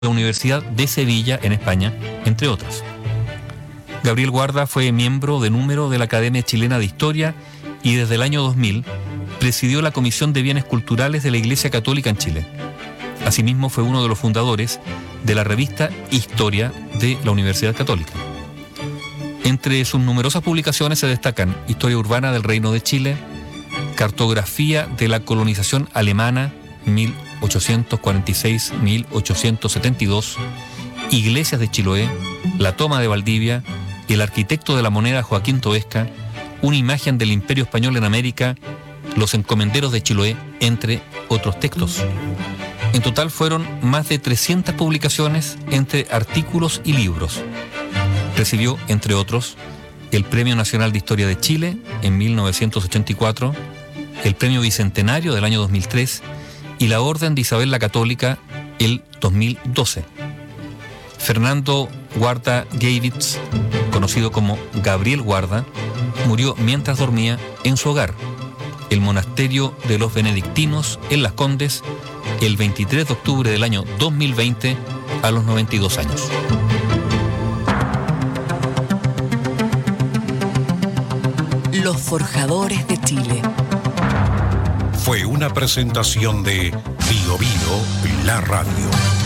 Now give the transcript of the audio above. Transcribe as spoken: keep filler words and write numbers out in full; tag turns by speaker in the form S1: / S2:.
S1: la Universidad de Sevilla, en España, entre otras. Gabriel Guarda fue miembro de número de la Academia Chilena de Historia y desde el año dos mil presidió la Comisión de Bienes Culturales de la Iglesia Católica en Chile. Asimismo, fue uno de los fundadores de la revista Historia de la Universidad Católica. Entre sus numerosas publicaciones se destacan Historia Urbana del Reino de Chile, Cartografía de la Colonización Alemana mil ochocientos cuarenta y seis a mil ochocientos setenta y dos, Iglesias de Chiloé, La Toma de Valdivia, El arquitecto de la moneda Joaquín Toesca, Una imagen del Imperio Español en América, Los encomenderos de Chiloé, entre otros textos. En total fueron más de trescientas publicaciones entre artículos y libros. Recibió, entre otros, el Premio Nacional de Historia de Chile en mil novecientos ochenta y cuatro, el Premio Bicentenario del año dos mil tres y la Orden de Isabel la Católica el dos mil doce. Fernando Guarda Geiwitz, conocido como Gabriel Guarda, murió mientras dormía en su hogar, el monasterio de los benedictinos en Las Condes, el veintitrés de octubre del año dos mil veinte, a los noventa y dos años.
S2: Los Forjadores de Chile.
S3: Fue una presentación de Bio Bio, la radio.